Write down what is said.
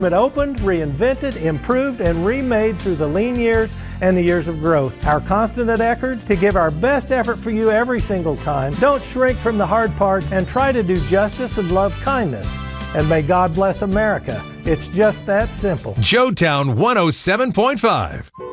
It opened, reinvented, improved, and remade through the lean years and the years of growth. Our constant at Eckerd's to give our best effort for you every single time. Don't shrink from the hard parts and try to do justice and love kindness. And may God bless America. It's just that simple. Joetown 107.5.